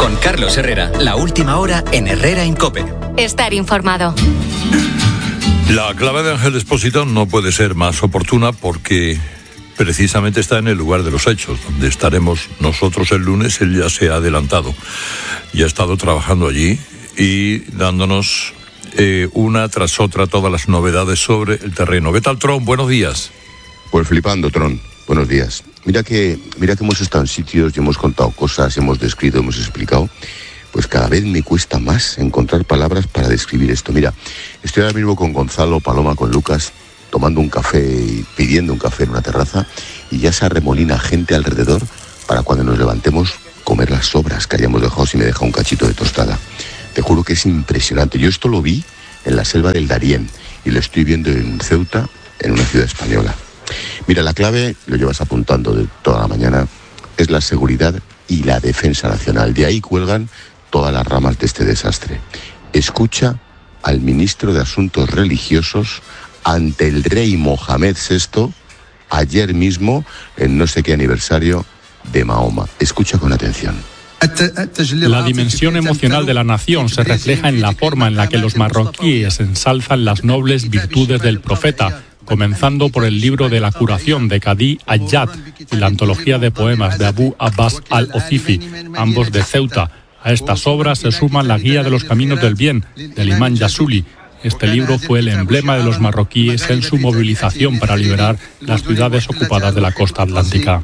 Con Carlos Herrera, la última hora en Herrera en COPE. Estar informado. La clave de Ángel Expósito no puede ser más oportuna porque precisamente está en el lugar de los hechos, donde estaremos nosotros el lunes. Él ya se ha adelantado, ya ha estado trabajando allí y dándonos una tras otra todas las novedades sobre el terreno. ¿Qué tal, Tron? Buenos días. Pues flipando, Tron. Buenos días. Mira que hemos estado en sitios y hemos contado cosas, hemos descrito, hemos explicado. Pues cada vez me cuesta más encontrar palabras para describir esto. Mira, estoy ahora mismo con Gonzalo, Paloma, con Lucas, tomando un café y pidiendo un café en una terraza, y ya se arremolina gente alrededor para cuando nos levantemos comer las sobras que hayamos dejado, si me deja un cachito de tostada. Te juro que es impresionante. Yo esto lo vi en la selva del Darién y lo estoy viendo en Ceuta, en una ciudad española. Mira, la clave, lo llevas apuntando de toda la mañana, es la seguridad y la defensa nacional. De ahí cuelgan todas las ramas de este desastre. Escucha al ministro de Asuntos Religiosos ante el rey Mohamed VI ayer mismo en no sé qué aniversario de Mahoma. Escucha con atención. La dimensión emocional de la nación se refleja en la forma en la que los marroquíes ensalzan las nobles virtudes del profeta, comenzando por el libro de la curación de Qadi Ayyad y la antología de poemas de Abu Abbas al-Ozifi, ambos de Ceuta. A estas obras se suma la Guía de los Caminos del Bien, del imán Yasuli. Este libro fue el emblema de los marroquíes en su movilización para liberar las ciudades ocupadas de la costa atlántica.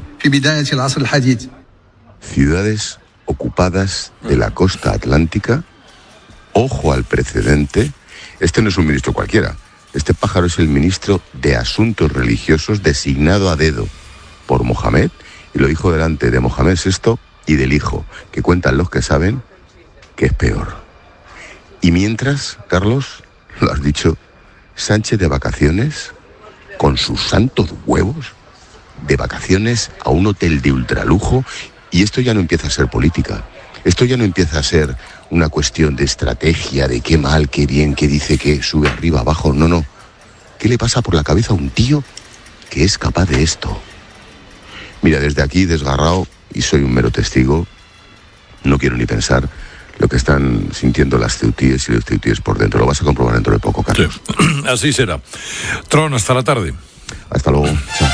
Ciudades ocupadas de la costa atlántica. Ojo al precedente. Este no es un ministro cualquiera. Este pájaro es el ministro de Asuntos Religiosos designado a dedo por Mohamed, y lo dijo delante de Mohamed VI y del hijo, que cuentan los que saben que es peor. Y mientras, Carlos, lo has dicho, Sánchez de vacaciones, con sus santos huevos, de vacaciones a un hotel de ultralujo, y esto ya no empieza a ser política. Esto ya no empieza a ser una cuestión de estrategia, de qué mal, qué bien, qué dice, que sube arriba, abajo. No, no. ¿Qué le pasa por la cabeza a un tío que es capaz de esto? Mira, desde aquí, desgarrado, y soy un mero testigo, no quiero ni pensar lo que están sintiendo las ceutíes y los ceutíes por dentro. Lo vas a comprobar dentro de poco, Carlos. Sí. Así será. Tron, hasta la tarde. Hasta luego. Chao.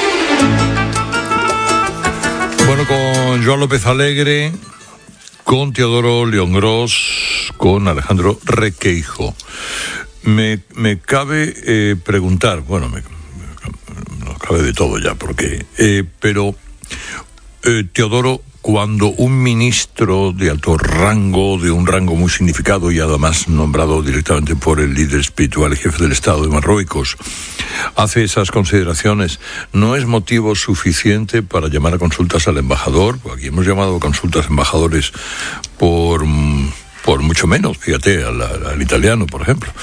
Bueno, con Joan López Alegre, con Teodoro León Gros, con Alejandro Requeijo. Me cabe preguntar, bueno, no cabe de todo ya, porque pero Teodoro, cuando un ministro de alto rango, de un rango muy significado y además nombrado directamente por el líder espiritual y jefe del Estado de Marruecos, hace esas consideraciones, ¿no es motivo suficiente para llamar a consultas al embajador? Aquí hemos llamado a consultas a embajadores por mucho menos, fíjate, al italiano, por ejemplo.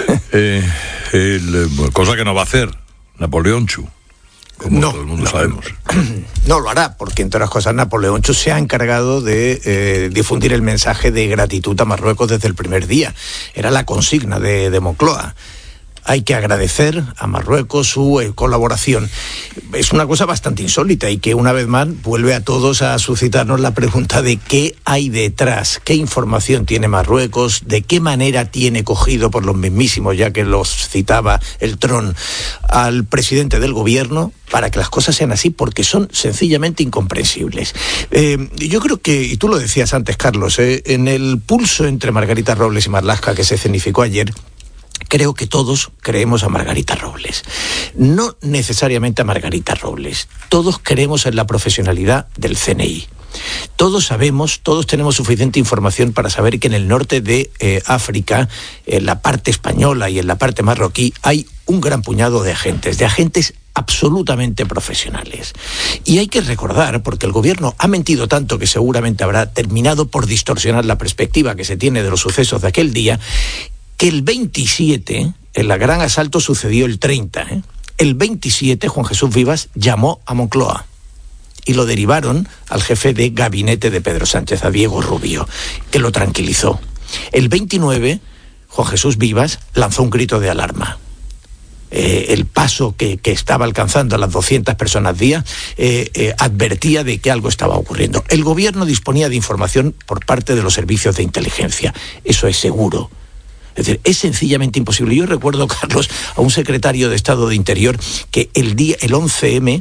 Cosa que no va a hacer Napoleón Chu, como todo el mundo sabemos. No lo hará, porque entre otras cosas Napoleón Chu se ha encargado de difundir el mensaje de gratitud a Marruecos desde el primer día. Era la consigna de Moncloa. Hay que agradecer a Marruecos su colaboración. Es una cosa bastante insólita y que una vez más vuelve a todos a suscitarnos la pregunta de qué hay detrás, qué información tiene Marruecos, de qué manera tiene cogido por los mismísimos, ya que los citaba el Tron, al presidente del gobierno para que las cosas sean así, porque son sencillamente incomprensibles. Yo creo que, y tú lo decías antes, Carlos, en el pulso entre Margarita Robles y Marlaska que se escenificó ayer, creo que todos creemos a Margarita Robles. No necesariamente a Margarita Robles. Todos creemos en la profesionalidad del CNI. Todos sabemos, todos tenemos suficiente información para saber que en el norte de África, en la parte española y en la parte marroquí, hay un gran puñado de agentes absolutamente profesionales. Y hay que recordar, porque el gobierno ha mentido tanto que seguramente habrá terminado por distorsionar la perspectiva que se tiene de los sucesos de aquel día, que el 27, el gran asalto sucedió el 30, el 27 Juan Jesús Vivas llamó a Moncloa y lo derivaron al jefe de gabinete de Pedro Sánchez, a Diego Rubio, que lo tranquilizó. El 29 Juan Jesús Vivas lanzó un grito de alarma. el paso que estaba alcanzando a las 200 personas día, advertía de que algo estaba ocurriendo. El gobierno disponía de información por parte de los servicios de inteligencia, eso es seguro. Es decir, es sencillamente imposible. Yo recuerdo, Carlos, a un secretario de Estado de Interior que el 11M,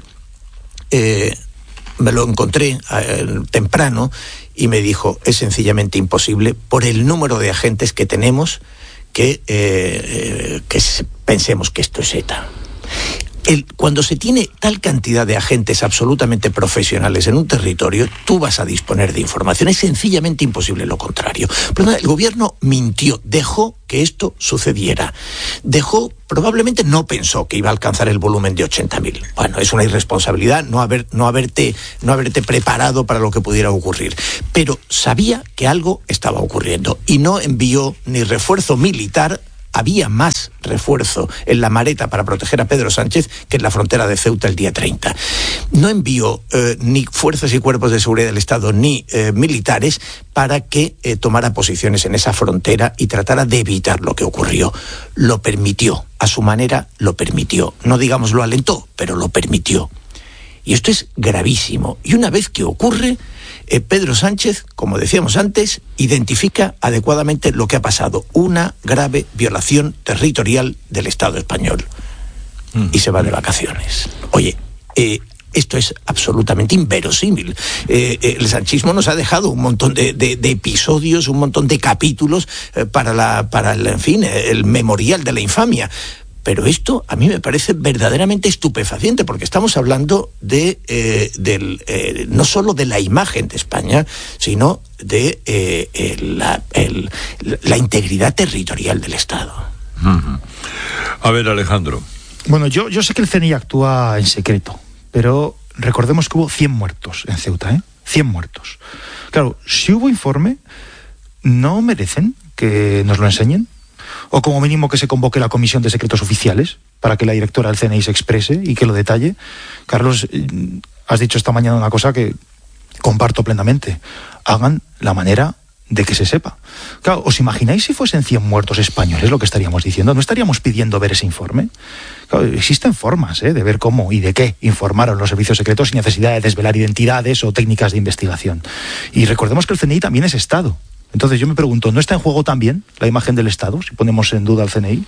me lo encontré temprano y me dijo, es sencillamente imposible por el número de agentes que tenemos que pensemos que esto es ETA. Cuando se tiene tal cantidad de agentes absolutamente profesionales en un territorio, tú vas a disponer de información. Es sencillamente imposible lo contrario. Pero el gobierno mintió, dejó que esto sucediera. Probablemente no pensó que iba a alcanzar el volumen de 80.000. Bueno, es una irresponsabilidad no haberte preparado para lo que pudiera ocurrir. Pero sabía que algo estaba ocurriendo y no envió ni refuerzo militar. Había más refuerzo en la Mareta para proteger a Pedro Sánchez que en la frontera de Ceuta el día 30. No envió ni fuerzas y cuerpos de seguridad del Estado ni militares para que tomara posiciones en esa frontera y tratara de evitar lo que ocurrió. Lo permitió, a su manera lo permitió. No digamos lo alentó, pero lo permitió. Y esto es gravísimo. Y una vez que ocurre, Pedro Sánchez, como decíamos antes, identifica adecuadamente lo que ha pasado, una grave violación territorial del Estado español. Y se va de vacaciones. Oye, esto es absolutamente inverosímil. El sanchismo nos ha dejado un montón de episodios, un montón de capítulos para el memorial de la infamia. Pero esto a mí me parece verdaderamente estupefaciente, porque estamos hablando no solo de la imagen de España, sino de la integridad territorial del Estado. Uh-huh. A ver, Alejandro. Bueno, yo sé que el CNI actúa en secreto, pero recordemos que hubo 100 muertos en Ceuta, 100 muertos. Claro, si hubo informe, ¿no merecen que nos lo enseñen? O como mínimo que se convoque la Comisión de Secretos Oficiales para que la directora del CNI se exprese y que lo detalle. Carlos, has dicho esta mañana una cosa que comparto plenamente. Hagan la manera de que se sepa. Claro, ¿os imagináis si fuesen 100 muertos españoles lo que estaríamos diciendo? ¿No estaríamos pidiendo ver ese informe? Claro, existen formas de ver cómo y de qué informaron los servicios secretos sin necesidad de desvelar identidades o técnicas de investigación. Y recordemos que el CNI también es Estado. Entonces yo me pregunto, ¿no está en juego también la imagen del Estado, si ponemos en duda al CNI?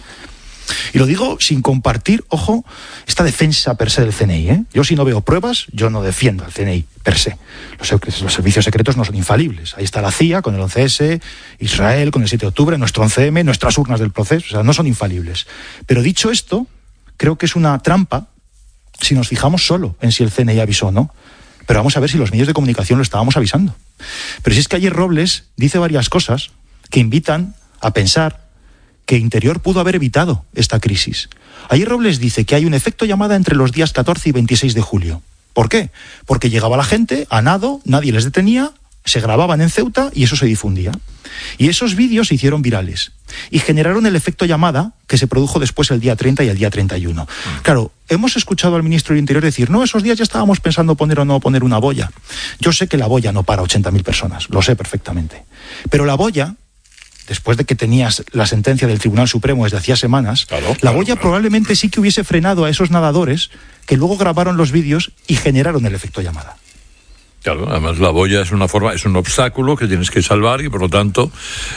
Y lo digo sin compartir, ojo, esta defensa per se del CNI. Yo si no veo pruebas, yo no defiendo al CNI per se. Los servicios secretos no son infalibles. Ahí está la CIA con el 11S, Israel con el 7 de octubre, nuestro 11M, nuestras urnas del proceso, o sea, no son infalibles. Pero dicho esto, creo que es una trampa si nos fijamos solo en si el CNI avisó o no. Pero vamos a ver si los medios de comunicación lo estábamos avisando. Pero si es que ayer Robles dice varias cosas que invitan a pensar que Interior pudo haber evitado esta crisis. Ayer Robles dice que hay un efecto llamada entre los días 14 y 26 de julio. ¿Por qué? Porque llegaba la gente a nado, nadie les detenía, se grababan en Ceuta y eso se difundía. Y esos vídeos se hicieron virales y generaron el efecto llamada que se produjo después el día 30 y el día 31. Claro, hemos escuchado al ministro del Interior decir, no, esos días ya estábamos pensando poner o no poner una boya. Yo sé que la boya no para 80.000 personas, lo sé perfectamente. Pero la boya, después de que tenías la sentencia del Tribunal Supremo desde hacía semanas, la boya probablemente sí que hubiese frenado a esos nadadores que luego grabaron los vídeos y generaron el efecto llamada. Claro, además la boya es un obstáculo que tienes que salvar y por lo tanto,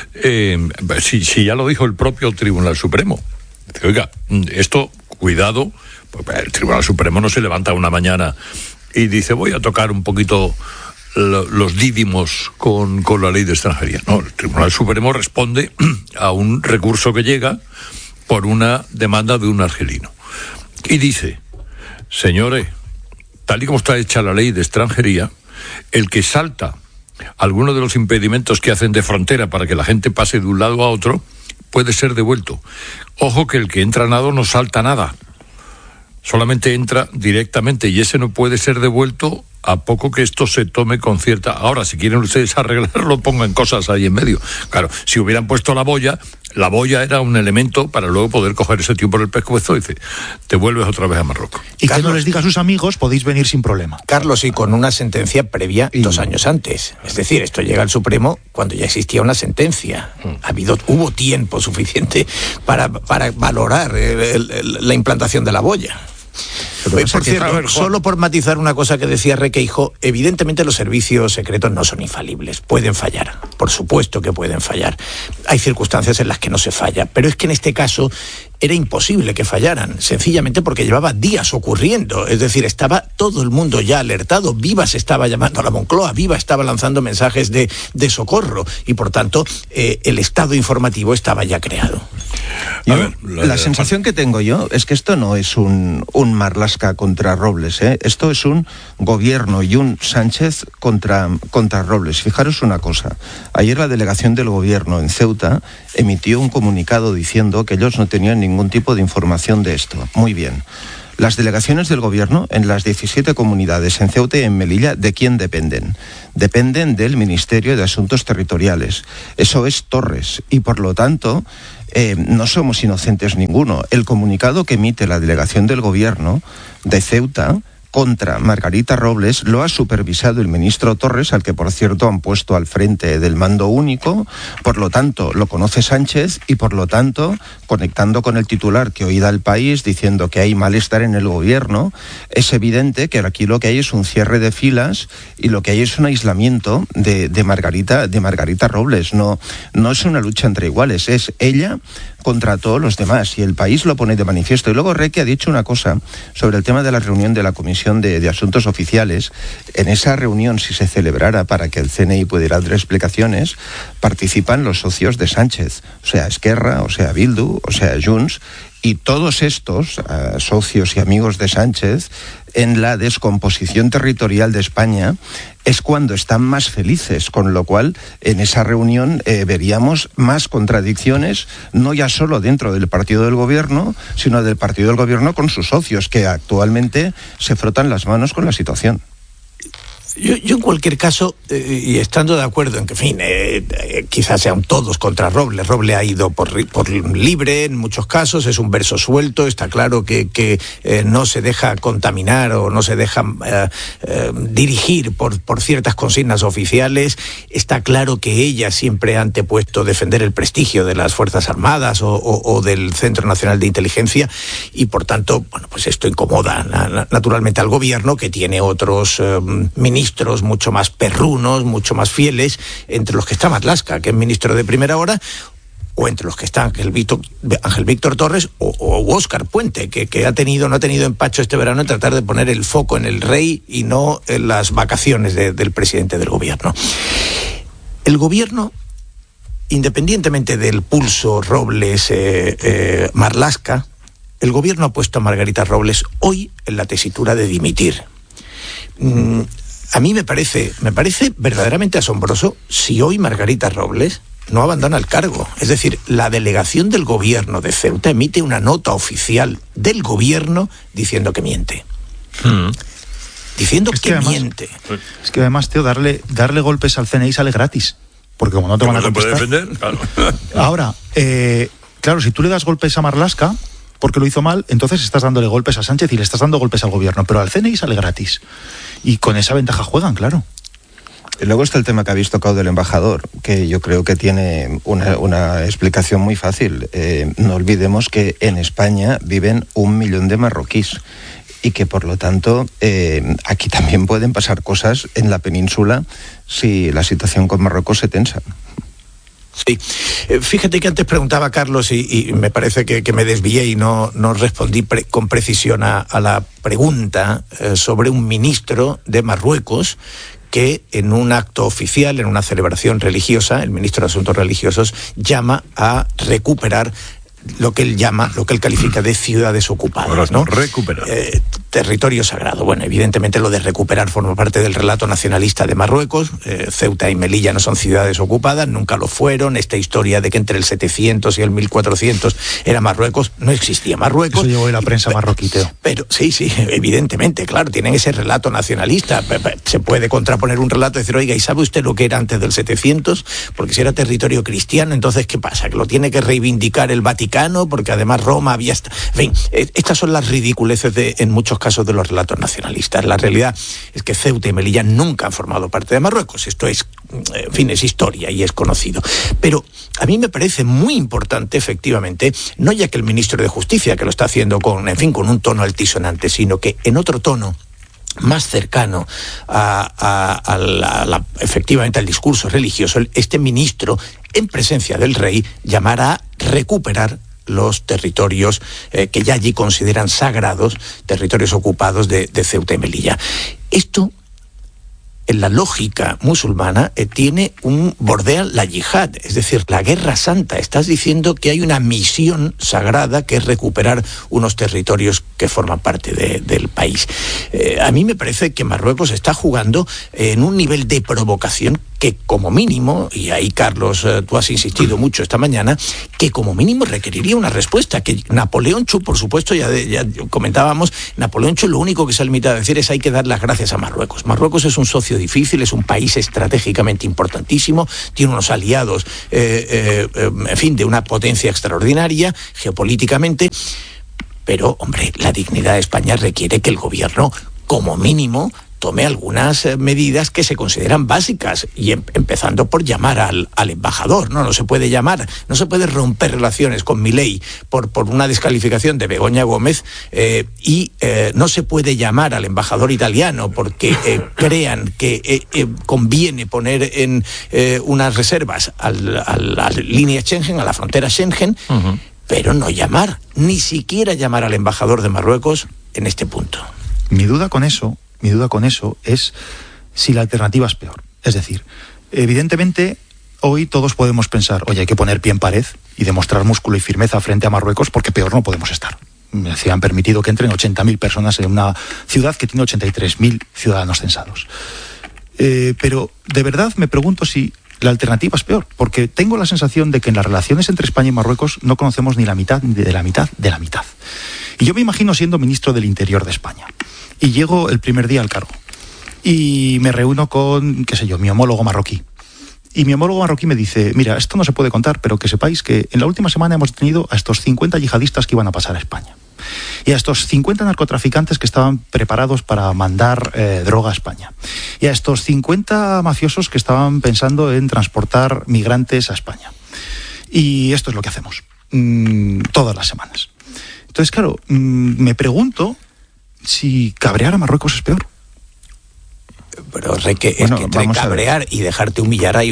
si ya lo dijo el propio Tribunal Supremo, dice, oiga, esto, cuidado, pues el Tribunal Supremo no se levanta una mañana y dice voy a tocar un poquito los dídimos con la ley de extranjería. No, el Tribunal Supremo responde a un recurso que llega por una demanda de un argelino. Y dice, señores, tal y como está hecha la ley de extranjería, el que salta alguno de los impedimentos que hacen de frontera para que la gente pase de un lado a otro, puede ser devuelto. Ojo que el que entra a nado no salta nada, solamente entra directamente y ese no puede ser devuelto a poco que esto se tome con cierta... Ahora, si quieren ustedes arreglarlo, pongan cosas ahí en medio. Claro, si hubieran puesto la boya, La boya era un elemento para luego poder coger ese tío por el pescuezo y dice, te vuelves otra vez a Marruecos. Y Carlos, que no les diga a sus amigos, podéis venir sin problema. Carlos, y con una sentencia previa 2 años antes. Es decir, esto llega al Supremo cuando ya existía una sentencia. Hubo tiempo suficiente para valorar la implantación de la boya. Por cierto, solo por matizar una cosa que decía Requeijo, evidentemente los servicios secretos no son infalibles, pueden fallar, por supuesto que pueden fallar. Hay circunstancias en las que no se falla, pero es que en este caso era imposible que fallaran, sencillamente porque llevaba días ocurriendo, es decir, estaba todo el mundo ya alertado, Vivas estaba llamando a la Moncloa, Vivas estaba lanzando mensajes de socorro y por tanto el estado informativo estaba ya creado. La sensación que tengo yo es que esto no es un Marlaska contra Robles, ¿eh? Esto es un gobierno y un Sánchez contra Robles. Fijaros una cosa, ayer la delegación del gobierno en Ceuta emitió un comunicado diciendo que ellos no tenían ningún tipo de información de esto. Muy bien. Las delegaciones del gobierno en las 17 comunidades en Ceuta y en Melilla, ¿de quién dependen? Dependen del Ministerio de Asuntos Territoriales. Eso es Torres y por lo tanto no somos inocentes ninguno. El comunicado que emite la delegación del gobierno de Ceuta contra Margarita Robles lo ha supervisado el ministro Torres, al que por cierto han puesto al frente del mando único, por lo tanto lo conoce Sánchez y por lo tanto, conectando con el titular que hoy da El País diciendo que hay malestar en el gobierno, es evidente que aquí lo que hay es un cierre de filas y lo que hay es un aislamiento de Margarita Robles. No es una lucha entre iguales, es ella contra todos los demás, y El País lo pone de manifiesto. Y luego Reque ha dicho una cosa sobre el tema de la reunión de la Comisión de Asuntos Oficiales. En esa reunión, si se celebrara para que el CNI pudiera dar explicaciones, participan los socios de Sánchez, o sea, Esquerra, o sea, Bildu, o sea, Junts, y todos estos socios y amigos de Sánchez, en la descomposición territorial de España, es cuando están más felices, con lo cual en esa reunión veríamos más contradicciones, no ya solo dentro del partido del gobierno, sino del partido del gobierno con sus socios, que actualmente se frotan las manos con la situación. Yo en cualquier caso, y estando de acuerdo en que, en fin, quizás sean todos contra Robles. Robles ha ido por libre en muchos casos, es un verso suelto, está claro que no se deja contaminar o no se deja dirigir por ciertas consignas oficiales. Está claro que ella siempre ha antepuesto defender el prestigio de las Fuerzas Armadas o del Centro Nacional de Inteligencia y, por tanto, bueno, pues esto incomoda naturalmente al gobierno, que tiene otros ministros mucho más perrunos, mucho más fieles, entre los que está Marlaska, que es ministro de primera hora, o entre los que está Ángel Víctor Torres o Óscar Puente, que no ha tenido empacho este verano en tratar de poner el foco en el rey y no en las vacaciones del presidente del gobierno. El gobierno, independientemente del pulso Robles-Marlaska, el gobierno ha puesto a Margarita Robles hoy en la tesitura de dimitir. A mí me parece verdaderamente asombroso si hoy Margarita Robles no abandona el cargo. Es decir, la delegación del gobierno de Ceuta emite una nota oficial del gobierno diciendo que miente. Diciendo que miente. Es que además, Teo, darle golpes al CNI sale gratis. Porque como no te van a contestar... puede defender, claro. Ahora, claro, si tú le das golpes a Marlaska porque lo hizo mal, entonces estás dándole golpes a Sánchez y le estás dando golpes al gobierno, pero al CNI sale gratis. Y con esa ventaja juegan, claro. Y luego está el tema que habéis tocado del embajador, que yo creo que tiene una explicación muy fácil. No olvidemos que en España viven 1 millón de marroquíes y que por lo tanto aquí también pueden pasar cosas en la península si la situación con Marruecos se tensa. Sí, fíjate que antes preguntaba Carlos y me parece que me desvié y no respondí con precisión a la pregunta sobre un ministro de Marruecos que en un acto oficial, en una celebración religiosa, el ministro de Asuntos Religiosos llama a recuperar lo que él califica de ciudades ocupadas, ¿no? Recuperar. territorio sagrado. Bueno, evidentemente lo de recuperar forma parte del relato nacionalista de Marruecos. Ceuta y Melilla no son ciudades ocupadas, nunca lo fueron. Esta historia de que entre el 700 y el 1400 era Marruecos, no existía Marruecos. Eso llegó de la prensa marroquí, Teo. Pero sí, evidentemente, claro, tienen ese relato nacionalista. Se puede contraponer un relato y decir, oiga, ¿y sabe usted lo que era antes del 700? Porque si era territorio cristiano, entonces, ¿qué pasa? ¿Que lo tiene que reivindicar el Vaticano? Porque además Roma había... En fin, estas son las ridiculeces en muchos casos de los relatos nacionalistas. La realidad es que Ceuta y Melilla nunca han formado parte de Marruecos. Esto es, en fin, es historia y es conocido. Pero a mí me parece muy importante, efectivamente, no ya que el ministro de Justicia, que lo está haciendo con un tono altisonante, sino que en otro tono más cercano efectivamente al discurso religioso, este ministro, en presencia del rey, llamará a recuperar los territorios que ya allí consideran sagrados, territorios ocupados de Ceuta y Melilla. Esto, en la lógica musulmana, bordea la yihad, es decir, la guerra santa. Estás diciendo que hay una misión sagrada que es recuperar unos territorios que forman parte del país. A mí me parece que Marruecos está jugando en un nivel de provocación que como mínimo, y ahí Carlos, tú has insistido mucho esta mañana, que como mínimo requeriría una respuesta, que Napoleón Chu, por supuesto, ya comentábamos, Napoleón Chu lo único que se ha limitado a decir es hay que dar las gracias a Marruecos. Marruecos es un socio difícil, es un país estratégicamente importantísimo, tiene unos aliados, en fin, de una potencia extraordinaria, geopolíticamente, pero, hombre, la dignidad de España requiere que el gobierno, como mínimo, tome algunas medidas que se consideran básicas, y empezando por llamar al embajador. No se puede romper relaciones con Milei por una descalificación de Begoña Gómez, y no se puede llamar al embajador italiano porque crean que conviene poner en unas reservas a la línea Schengen, a la frontera Schengen, pero no llamar, ni siquiera llamar al embajador de Marruecos en este punto. Mi duda con eso es si la alternativa es peor. Es decir, evidentemente, hoy todos podemos pensar, oye, hay que poner pie en pared y demostrar músculo y firmeza frente a Marruecos, porque peor no podemos estar. Se han permitido que entren 80.000 personas en una ciudad que tiene 83.000 ciudadanos censados. Pero de verdad me pregunto si la alternativa es peor, porque tengo la sensación de que en las relaciones entre España y Marruecos no conocemos ni la mitad de la mitad de la mitad. Y yo me imagino siendo ministro del Interior de España. Y llego el primer día al cargo y me reúno con, mi homólogo marroquí. Y mi homólogo marroquí me dice, mira, esto no se puede contar, pero que sepáis que en la última semana hemos tenido a estos 50 yihadistas que iban a pasar a España. Y a estos 50 narcotraficantes que estaban preparados para mandar droga a España. Y a estos 50 mafiosos que estaban pensando en transportar migrantes a España. Y esto es lo que hacemos todas las semanas. Entonces, claro, me pregunto si cabrear a Marruecos es peor. Pero es que entre cabrear y dejarte humillar hay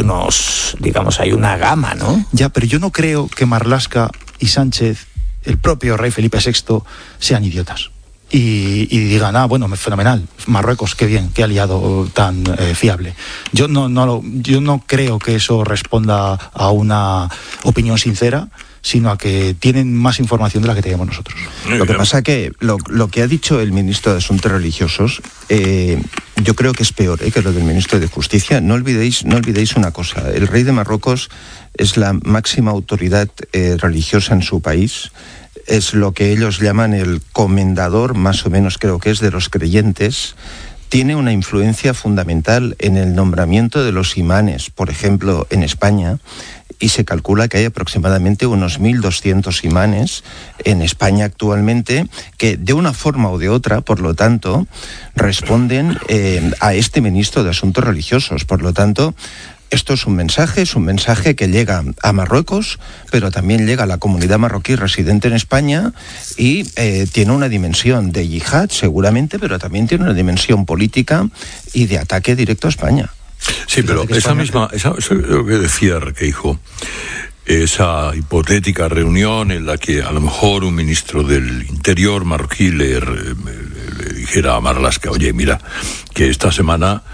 una gama, ¿no? Ya, pero yo no creo que Marlaska y Sánchez, el propio rey Felipe VI, sean idiotas. Y digan, bueno, fenomenal, Marruecos, qué bien, qué aliado tan fiable. Yo no creo que eso responda a una opinión sincera, sino a que tienen más información de la que tenemos nosotros. Lo que pasa que lo que ha dicho el ministro de Asuntos Religiosos, yo creo que es peor que lo del ministro de Justicia. No olvidéis una cosa, el rey de Marruecos es la máxima autoridad religiosa en su país, es lo que ellos llaman el comendador, más o menos creo que es, de los creyentes. Tiene una influencia fundamental en el nombramiento de los imanes, por ejemplo, en España, y se calcula que hay aproximadamente unos 1.200 imanes en España actualmente que de una forma o de otra, por lo tanto, responden a este ministro de Asuntos Religiosos. Por lo tanto, esto es un mensaje que llega a Marruecos, pero también llega a la comunidad marroquí residente en España y tiene una dimensión de yihad, seguramente, pero también tiene una dimensión política y de ataque directo a España. Sí, pero eso es lo que decía Requeijo, esa hipotética reunión en la que a lo mejor un ministro del Interior marroquí le dijera a Marlaska, oye, mira, que esta semana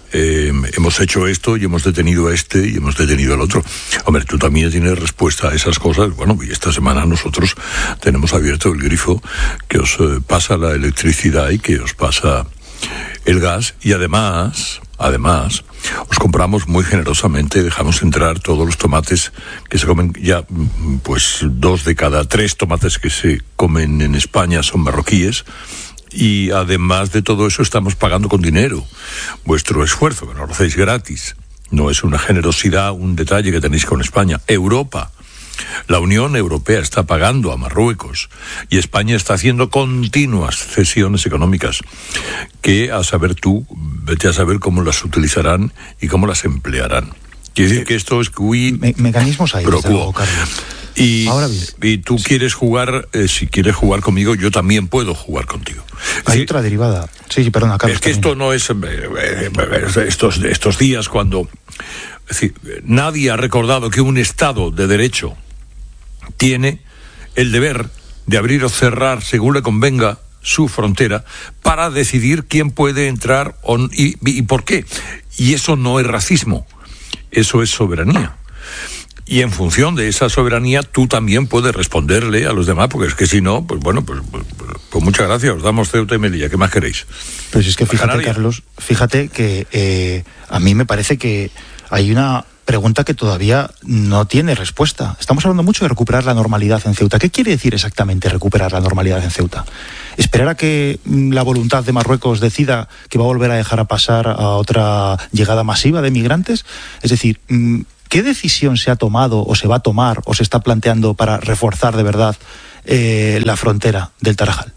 hemos hecho esto y hemos detenido a este y hemos detenido al otro. Hombre, tú también tienes respuesta a esas cosas. Bueno, y esta semana nosotros tenemos abierto el grifo que os pasa la electricidad y que os pasa el gas, y además os compramos muy generosamente, dejamos entrar todos los tomates que se comen ya, pues 2 de cada 3 tomates que se comen en España son marroquíes. Y además de todo eso estamos pagando con dinero vuestro esfuerzo, que no lo hacéis gratis. No es una generosidad, un detalle que tenéis con España. Europa, la Unión Europea está pagando a Marruecos y España está haciendo continuas cesiones económicas que, a saber tú, vete a saber cómo las utilizarán y cómo las emplearán. Quiere decir que esto es mecanismos ahí, pro quo. Carlos. Y, ahora bien, y tú quieres jugar, si quieres jugar conmigo, yo también puedo jugar contigo. Hay otra derivada. Sí, perdona, Carlos. Es que esto no es estos días cuando... Es decir, nadie ha recordado que un Estado de Derecho tiene el deber de abrir o cerrar, según le convenga, su frontera para decidir quién puede entrar y por qué. Y eso no es racismo, eso es soberanía. Y en función de esa soberanía tú también puedes responderle a los demás, porque es que si no, pues bueno, pues muchas gracias, os damos Ceuta y Melilla, ¿qué más queréis? Pues es que fíjate, Carlos, fíjate que a mí me parece que hay una pregunta que todavía no tiene respuesta. Estamos hablando mucho de recuperar la normalidad en Ceuta. ¿Qué quiere decir exactamente recuperar la normalidad en Ceuta? ¿Esperar a que la voluntad de Marruecos decida que va a volver a dejar pasar a otra llegada masiva de migrantes? Es decir, ¿qué decisión se ha tomado o se va a tomar o se está planteando para reforzar de verdad la frontera del Tarajal?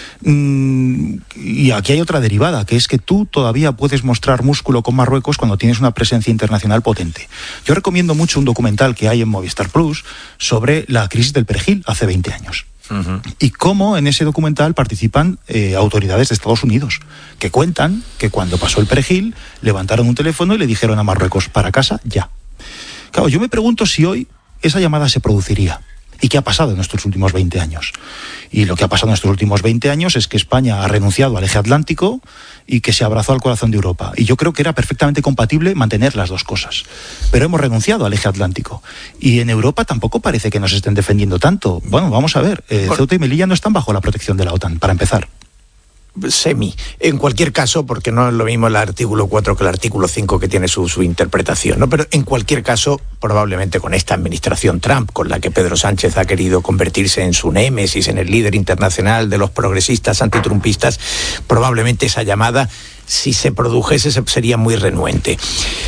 Y aquí hay otra derivada, que es que tú todavía puedes mostrar músculo con Marruecos cuando tienes una presencia internacional potente. Yo recomiendo mucho un documental que hay en Movistar Plus sobre la crisis del Perejil hace 20 años. Uh-huh. Y cómo en ese documental participan autoridades de Estados Unidos, que cuentan que cuando pasó el Perejil levantaron un teléfono y le dijeron a Marruecos: para casa ya. Claro, yo me pregunto si hoy esa llamada se produciría. ¿Y qué ha pasado en estos últimos 20 años? Y lo que ha pasado en estos últimos 20 años es que España ha renunciado al eje atlántico y que se abrazó al corazón de Europa. Y yo creo que era perfectamente compatible mantener las dos cosas. Pero hemos renunciado al eje atlántico. Y en Europa tampoco parece que nos estén defendiendo tanto. Bueno, vamos a ver. Ceuta y Melilla no están bajo la protección de la OTAN, para empezar. Semi. En cualquier caso, porque no es lo mismo el artículo 4 que el artículo 5 que tiene su interpretación, ¿no? Pero en cualquier caso, probablemente con esta administración Trump, con la que Pedro Sánchez ha querido convertirse en su némesis, en el líder internacional de los progresistas antitrumpistas, probablemente esa llamada, si se produjese, sería muy renuente.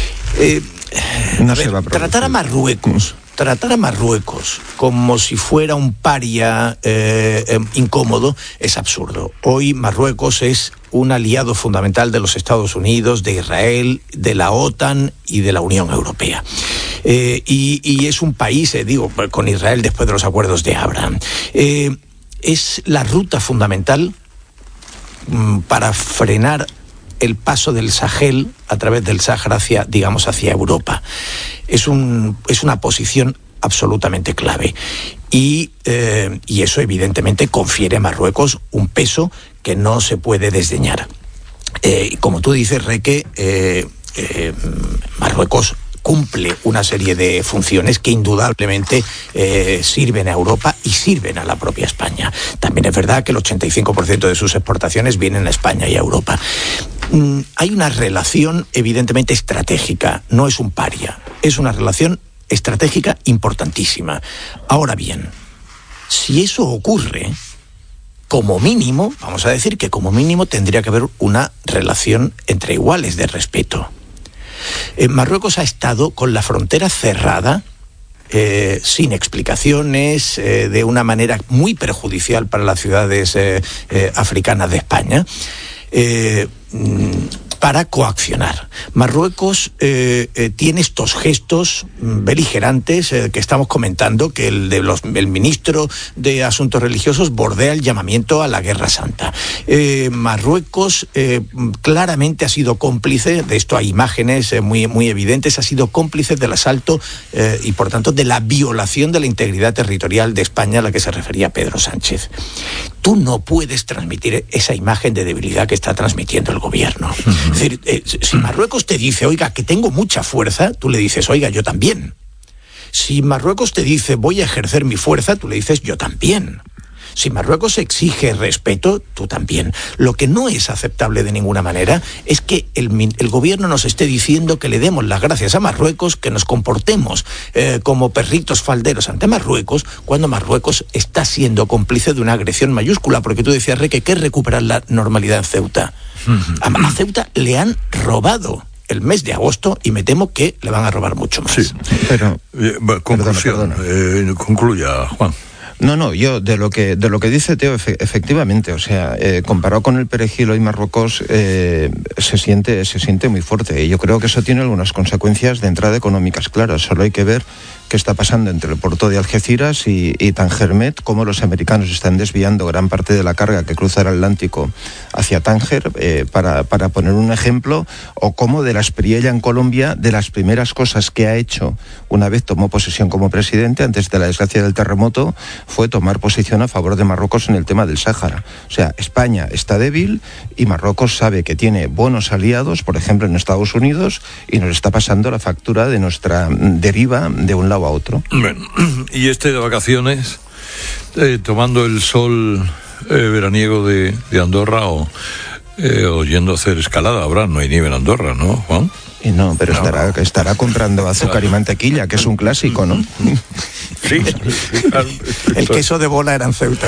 Tratar a Marruecos como si fuera un paria incómodo es absurdo. Hoy Marruecos es un aliado fundamental de los Estados Unidos, de Israel, de la OTAN y de la Unión Europea. Y es un país, con Israel después de los acuerdos de Abraham. Es la ruta fundamental para frenar el paso del Sahel a través del Sáhara hacia Europa. Es una posición absolutamente clave. Y eso evidentemente confiere a Marruecos un peso que no se puede desdeñar. Como tú dices, Reque, Marruecos cumple una serie de funciones que indudablemente sirven a Europa y sirven a la propia España. También es verdad que el 85% de sus exportaciones vienen a España y a Europa. Hay una relación evidentemente estratégica, no es un paria, es una relación estratégica importantísima. Ahora bien, si eso ocurre, como mínimo, vamos a decir que como mínimo tendría que haber una relación entre iguales de respeto. Marruecos ha estado con la frontera cerrada, sin explicaciones, de una manera muy perjudicial para las ciudades africanas de España, para coaccionar. Marruecos tiene estos gestos beligerantes que estamos comentando, que el ministro de Asuntos Religiosos bordea el llamamiento a la Guerra Santa. Marruecos claramente ha sido cómplice, de esto hay imágenes muy, muy evidentes, ha sido cómplice del asalto y por tanto de la violación de la integridad territorial de España a la que se refería Pedro Sánchez. Tú no puedes transmitir esa imagen de debilidad que está transmitiendo el gobierno. Uh-huh. Es decir, si Marruecos te dice, oiga, que tengo mucha fuerza, tú le dices, oiga, yo también. Si Marruecos te dice, voy a ejercer mi fuerza, tú le dices, yo también. Si Marruecos exige respeto, tú también. Lo que no es aceptable de ninguna manera es que el gobierno nos esté diciendo que le demos las gracias a Marruecos, que nos comportemos como perritos falderos ante Marruecos, cuando Marruecos está siendo cómplice de una agresión mayúscula, porque tú decías, Reque, que es recuperar la normalidad en Ceuta. A Ceuta le han robado el mes de agosto y me temo que le van a robar mucho más. Sí. Pero, conclusión. Concluya, Juan. No, yo de lo que dice Teo, efectivamente, o sea, comparado con el perejil hoy Marruecos, se siente muy fuerte. Y yo creo que eso tiene algunas consecuencias de entrada económicas claras. Solo hay que ver qué está pasando entre el puerto de Algeciras y Tangermet, cómo los americanos están desviando gran parte de la carga que cruza el Atlántico hacia Tánger, para poner un ejemplo, o cómo de la Espriella en Colombia, de las primeras cosas que ha hecho una vez tomó posesión como presidente, antes de la desgracia del terremoto, fue tomar posición a favor de Marruecos en el tema del Sáhara. O sea, España está débil y Marruecos sabe que tiene buenos aliados, por ejemplo en Estados Unidos, y nos está pasando la factura de nuestra deriva de un lado a otro. Bueno, y de vacaciones, tomando el sol veraniego de Andorra o yendo a hacer escalada. Ahora no hay nieve en Andorra, ¿no, Juan? Y no, pero estará comprando azúcar y mantequilla, que es un clásico, ¿no? Sí. El queso de bola era en Ceuta.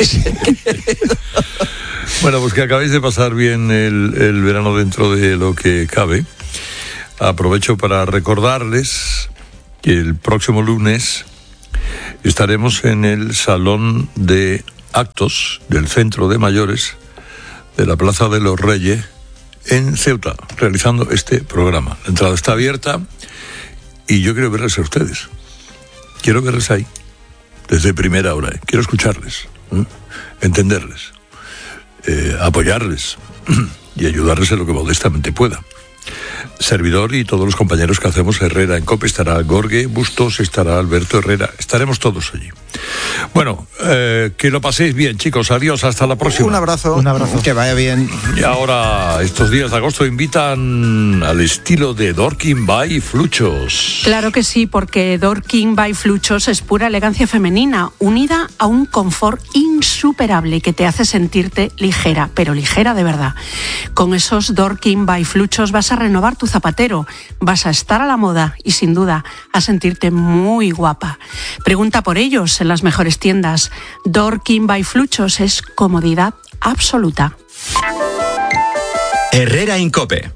Bueno, pues que acabéis de pasar bien el verano dentro de lo que cabe. Aprovecho para recordarles que el próximo lunes estaremos en el Salón de Actos del Centro de Mayores de la Plaza de los Reyes en Ceuta, realizando este programa. La entrada está abierta y yo quiero verles a ustedes. Quiero verles ahí, desde primera hora. Quiero escucharles, entenderles, apoyarles y ayudarles en lo que modestamente pueda. Servidor y todos los compañeros que hacemos Herrera en COPE, estará Gorge Bustos, estará Alberto Herrera, estaremos todos allí. Bueno, que lo paséis bien, chicos, adiós, hasta la próxima. Un abrazo. Que vaya bien. Y ahora, estos días de agosto invitan al estilo de Dorking by Fluchos. Claro que sí, porque Dorking by Fluchos es pura elegancia femenina, unida a un confort insuperable que te hace sentirte ligera, pero ligera de verdad. Con esos Dorking by Fluchos vas a renovar tu zapatero, vas a estar a la moda y sin duda a sentirte muy guapa. Pregunta por ellos en las mejores tiendas. Dorking by Fluchos es comodidad absoluta. Herrera en COPE.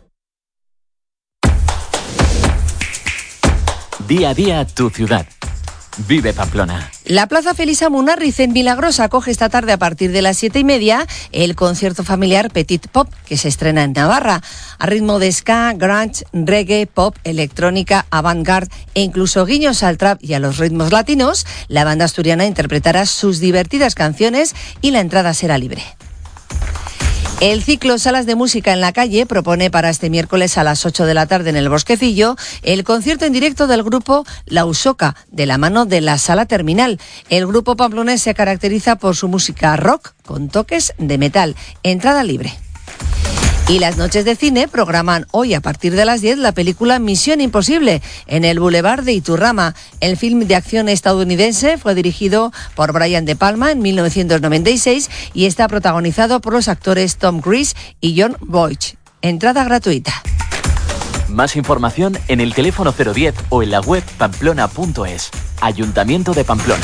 Día a día tu ciudad. Vive Pamplona. La Plaza Felisa Munarriz en Milagrosa acoge esta tarde a partir de las 7:30 el concierto familiar Petit Pop, que se estrena en Navarra, a ritmo de ska, grunge, reggae, pop, electrónica, avant-garde e incluso guiños al trap y a los ritmos latinos. La banda asturiana interpretará sus divertidas canciones y la entrada será libre. El ciclo Salas de Música en la Calle propone para este miércoles a las 8 de la tarde en el Bosquecillo el concierto en directo del grupo La Usoca, de la mano de la Sala Terminal. El grupo pamplonés se caracteriza por su música rock con toques de metal. Entrada libre. Y las noches de cine programan hoy a partir de las 10 la película Misión Imposible en el Boulevard de Iturrama. El film de acción estadounidense fue dirigido por Brian De Palma en 1996 y está protagonizado por los actores Tom Cruise y Jon Voight. Entrada gratuita. Más información en el teléfono 010 o en la web pamplona.es. Ayuntamiento de Pamplona.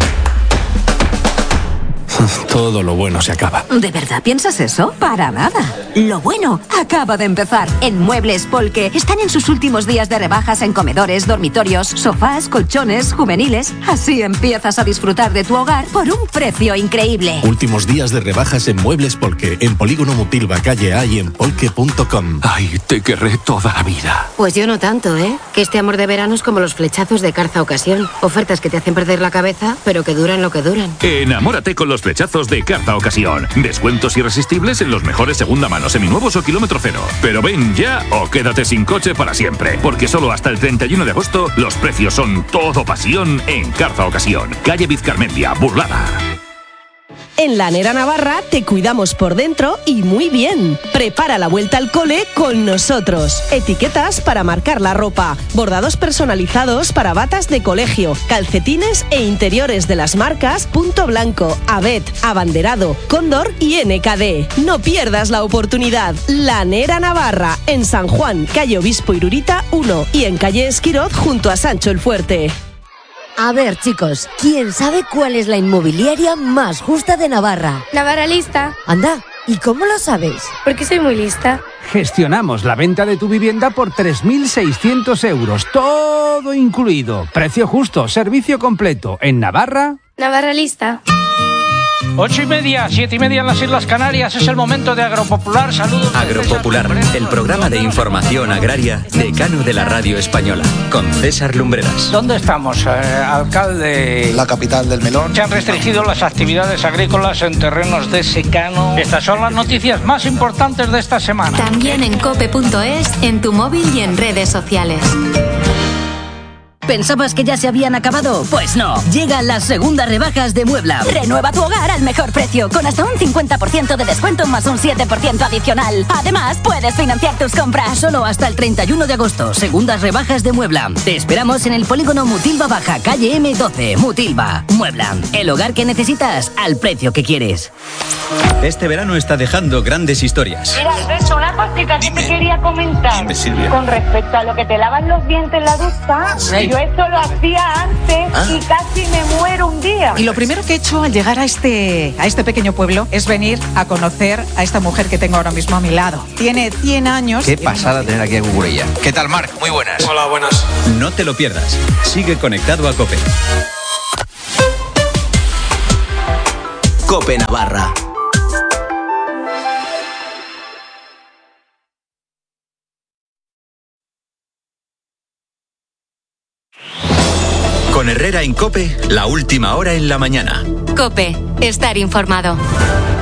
Todo lo bueno se acaba. ¿De verdad piensas eso? Para nada. Lo bueno acaba de empezar. En Muebles Polke están en sus últimos días de rebajas en comedores, dormitorios, sofás, colchones, juveniles. Así empiezas a disfrutar de tu hogar por un precio increíble. Últimos días de rebajas en Muebles Polke, en Polígono Mutilva, calle A y en polke.com. Ay, te querré toda la vida. Pues yo no tanto, ¿eh? Que este amor de verano es como los flechazos de Carza Ocasión. Ofertas que te hacen perder la cabeza, pero que duran lo que duran. Enamórate con los flechazos de Carza Ocasión. Descuentos irresistibles en los mejores segunda mano, seminuevos o kilómetro cero. Pero ven ya o quédate sin coche para siempre. Porque solo hasta el 31 de agosto los precios son todo pasión en Carza Ocasión. Calle Vizcarmendia, Burlada. En Lanera Navarra te cuidamos por dentro y muy bien. Prepara la vuelta al cole con nosotros. Etiquetas para marcar la ropa, bordados personalizados para batas de colegio, calcetines e interiores de las marcas Punto Blanco, Abet, Abanderado, Cóndor y NKD. No pierdas la oportunidad. Lanera Navarra, en San Juan, calle Obispo Irurita 1 y en calle Esquiroz junto a Sancho el Fuerte. A ver, chicos, ¿quién sabe cuál es la inmobiliaria más justa de Navarra? Navarra Lista. Anda, ¿y cómo lo sabes? Porque soy muy lista. Gestionamos la venta de tu vivienda por 3.600 euros, todo incluido. Precio justo, servicio completo. En Navarra... Navarra Lista. 8:30, 7:30 en las Islas Canarias. Es el momento de Agropopular. Saludos. Agropopular, el programa de información agraria decano de la radio española, con César Lumbreras. ¿Dónde estamos, alcalde? La capital del melón. Se han restringido las actividades agrícolas en terrenos de secano. Estas son las noticias más importantes de esta semana. También en cope.es, en tu móvil y en redes sociales. ¿Pensabas que ya se habían acabado? Pues no. Llegan las segundas rebajas de Muebla. Renueva tu hogar al mejor precio, con hasta un 50% de descuento más un 7% adicional. Además, puedes financiar tus compras. Solo hasta el 31 de agosto. Segundas rebajas de Muebla. Te esperamos en el polígono Mutilva Baja, calle M12. Mutilva. Muebla. El hogar que necesitas al precio que quieres. Este verano está dejando grandes historias. Mira, Alberto, una cosita que te quería comentar. Dime, Silvia. Con respecto a lo que te lavan los dientes en la ducha, Sí. yo esto lo hacía antes y casi me muero un día. Y lo primero que he hecho al llegar a este pequeño pueblo es venir a conocer a esta mujer que tengo ahora mismo a mi lado. Tiene 100 años. Qué pasada tener aquí a Cucurella. ¿Qué tal, Marc? Muy buenas. Hola, buenas. No te lo pierdas. Sigue conectado a COPE. COPE Navarra. Con Herrera en COPE, la última hora en la mañana. COPE, estar informado.